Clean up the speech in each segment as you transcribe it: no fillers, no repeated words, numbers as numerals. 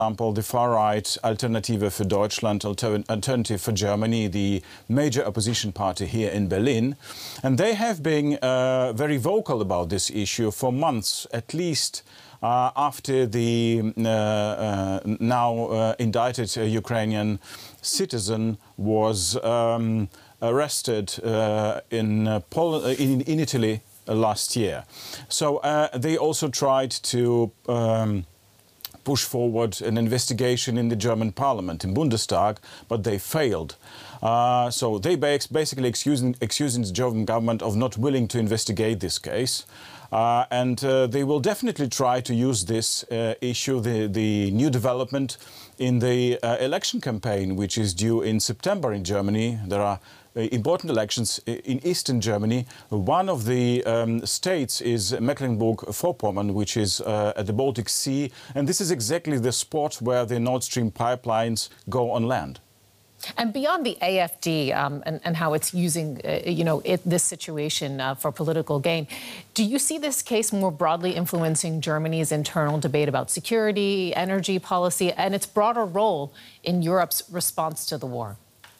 example, the far-right Alternative für Deutschland, Alternative for Germany, the major opposition party here in Berlin. And they have been very vocal about this issue for months, at least after the now indicted Ukrainian citizen was arrested in Italy last year. So they also tried to push forward an investigation in the German parliament, in Bundestag, but they failed. So they basically accusing the German government of not willing to investigate this case. And they will definitely try to use this issue, the new development in the election campaign, which is due in September in Germany. There are important elections in eastern Germany. One of the states is Mecklenburg-Vorpommern, which is at the Baltic Sea. And this is exactly the spot where the Nord Stream pipelines go on land. And beyond the AfD and how it's using, this situation for political gain, do you see this case more broadly influencing Germany's internal debate about security, energy policy, and its broader role in Europe's response to the war?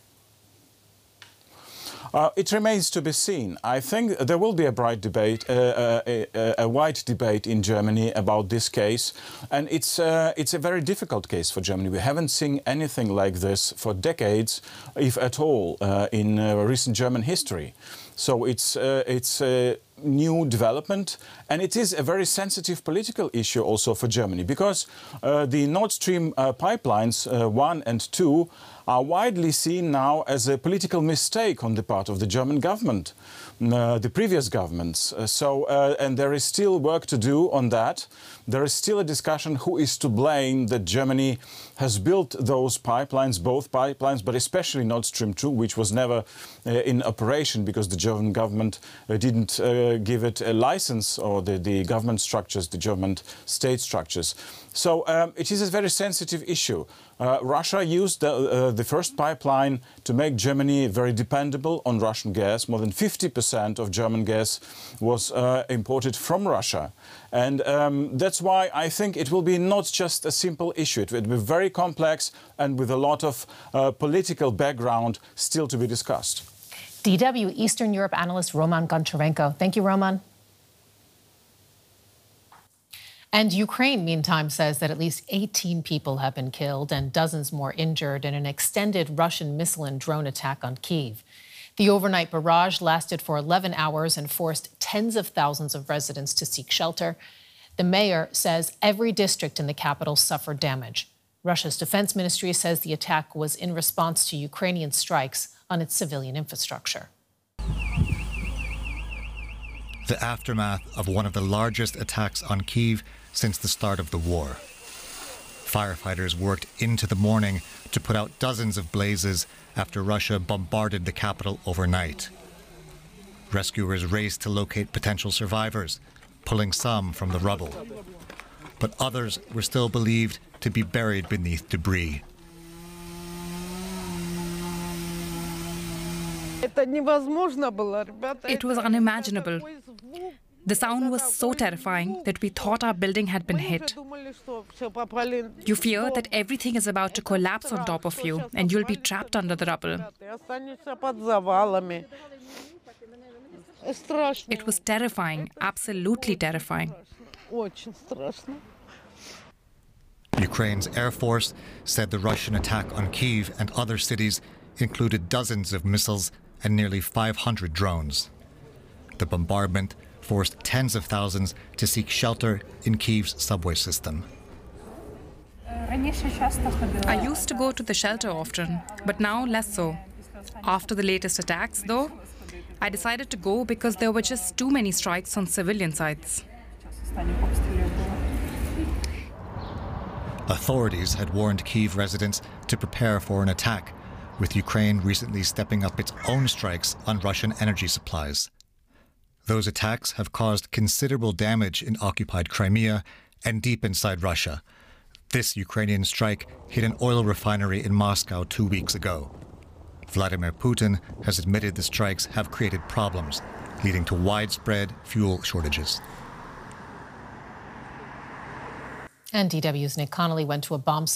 It remains to be seen. I think there will be a bright debate, a wide debate in Germany about this case, and it's a very difficult case for Germany. We haven't seen anything like this for decades, if at all, in recent German history. So it's a new development, and it is a very sensitive political issue also for Germany, because the Nord Stream pipelines 1 and 2 are widely seen now as a political mistake on the part of the German government, the previous governments. And there is still work to do on that. There is still a discussion who is to blame that Germany has built those pipelines, both pipelines, but especially Nord Stream 2, which was never in operation because the German government didn't give it a license, or the government structures, the German state structures. So it is a very sensitive issue. Russia used the first pipeline to make Germany very dependable on Russian gas. More than 50% of German gas was imported from Russia. And that's why I think it will be not just a simple issue. It will be very complex and with a lot of political background still to be discussed. DW Eastern Europe analyst Roman Goncharenko. Thank you, Roman. And Ukraine, meantime, says that at least 18 people have been killed and dozens more injured in an extended Russian missile and drone attack on Kyiv. The overnight barrage lasted for 11 hours and forced tens of thousands of residents to seek shelter. The mayor says every district in the capital suffered damage. Russia's defense ministry says the attack was in response to Ukrainian strikes on its civilian infrastructure. The aftermath of one of the largest attacks on Kyiv since the start of the war. Firefighters worked into the morning to put out dozens of blazes after Russia bombarded the capital overnight. Rescuers raced to locate potential survivors, pulling some from the rubble. But others were still believed to be buried beneath debris. It was unimaginable. The sound was so terrifying that we thought our building had been hit. You fear that everything is about to collapse on top of you and you'll be trapped under the rubble. It was terrifying, absolutely terrifying. Ukraine's Air Force said the Russian attack on Kyiv and other cities included dozens of missiles and nearly 500 drones. The bombardment forced tens of thousands to seek shelter in Kyiv's subway system. I used to go to the shelter often, but now less so. After the latest attacks, though, I decided to go because there were just too many strikes on civilian sites. Authorities had warned Kyiv residents to prepare for an attack, with Ukraine recently stepping up its own strikes on Russian energy supplies. Those attacks have caused considerable damage in occupied Crimea and deep inside Russia. This Ukrainian strike hit an oil refinery in Moscow 2 weeks ago. Vladimir Putin has admitted the strikes have created problems, leading to widespread fuel shortages. And DW's Nick Connolly went to a bomb